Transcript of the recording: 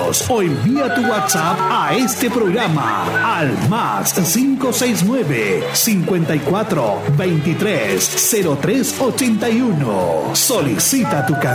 Escríbenos o envía tu WhatsApp a este programa al más 569 54 23 03 81. Solicita tu canción.